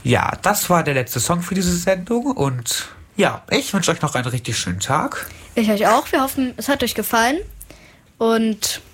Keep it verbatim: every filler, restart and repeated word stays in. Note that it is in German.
Ja, das war der letzte Song für diese Sendung und ja, ich wünsche euch noch einen richtig schönen Tag. Ich euch auch. Wir hoffen, es hat euch gefallen und